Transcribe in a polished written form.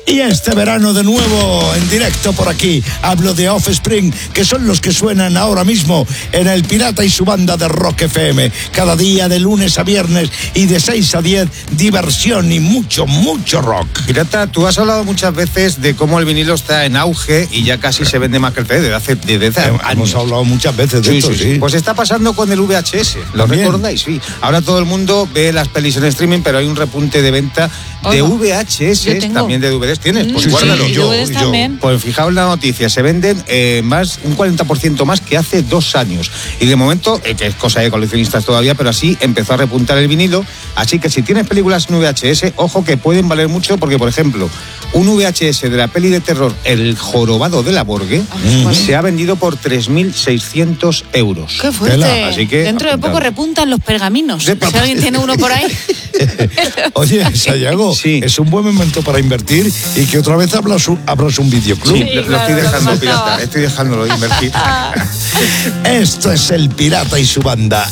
Y este verano de nuevo en directo por aquí hablo de Offspring, que son los que suenan ahora mismo en El Pirata y su banda de Rock FM. Cada día de lunes a viernes y de 6 a 10, diversión y mucho rock. Pirata, tú has hablado muchas veces de cómo el vinilo está en auge y ya casi se vende más que el CD desde hace años. Hemos hablado muchas veces de esto, sí. Pues está pasando con el VHS, ¿lo recordáis? Sí. Ahora todo el mundo ve las pelis en streaming, pero hay un repunte de venta de VHS, también de DVDs. ¿Tienes? Pues guárdalo. Sí, yo. También. Pues fijaos la noticia, se venden un 40% más que hace 2 años. Y de momento, que es cosa de coleccionistas todavía, pero así empezó a repuntar el vinilo. Así que si tienes películas en VHS, ojo que pueden valer mucho, porque por ejemplo, un VHS de la peli de terror El Jorobado de la Borgue se ha vendido por 3.600 euros. ¡Qué fuerte! Así que, dentro de poco repuntan los pergaminos. Si alguien tiene uno por ahí. Oye, Sayago, es un buen momento para invertir y que otra vez abras un videoclub. Sí, lo estoy dejando, Pirata. Estoy dejándolo de invertir. Esto es El Pirata y su banda.